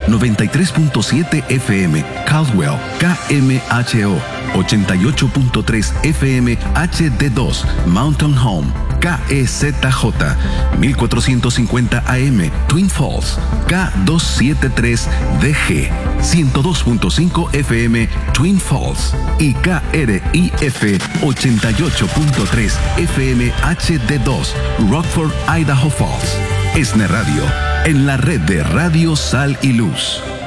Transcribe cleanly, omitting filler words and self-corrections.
93.7 FM Caldwell, KMHO, 88.3 FM HD2 Mountain Home, KEZJ, 1450 AM Twin Falls, K273DG, 102.5 FM Twin Falls y KRIF 88.3 FM HD2 Rockford, Idaho Falls. ESNE Radio, en la red de Radio Sal y Luz.